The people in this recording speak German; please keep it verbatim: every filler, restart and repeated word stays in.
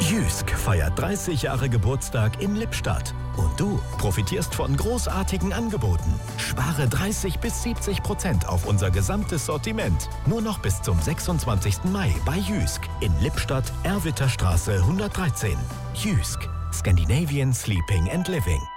Jysk feiert dreißig Jahre Geburtstag in Lippstadt. Und du profitierst von großartigen Angeboten. Spare dreißig bis siebzig Prozent auf unser gesamtes Sortiment. Nur noch bis zum sechsundzwanzigsten Mai bei Jysk in Lippstadt, Erwitterstraße hundertdreizehn. Jysk, Scandinavian Sleeping and Living.